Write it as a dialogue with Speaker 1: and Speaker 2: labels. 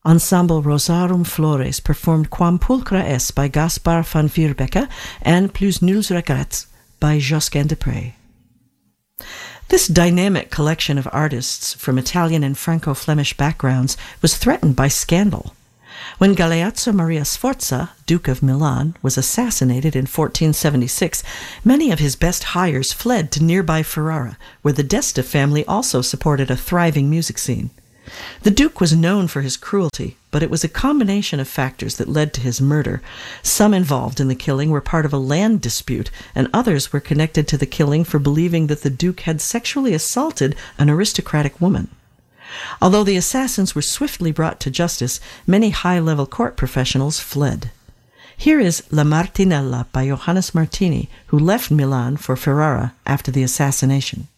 Speaker 1: Ensemble Rosarum Flores performed Quam Pulchra Es by Gaspar van Vierbeke and Plus Nuls Regrets by Josquin des Prez. This dynamic collection of artists from Italian and Franco-Flemish backgrounds was threatened by scandal. When Galeazzo Maria Sforza, Duke of Milan, was assassinated in 1476, many of his best hires fled to nearby Ferrara, where the d'Este family also supported a thriving music scene. The Duke was known for his cruelty, but it was a combination of factors that led to his murder. Some involved in the killing were part of a land dispute, and others were connected to the killing for believing that the Duke had sexually assaulted an aristocratic woman. Although the assassins were swiftly brought to justice, many high-level court professionals fled. Here is La Martinella by Johannes Martini, who left Milan for Ferrara after the assassination.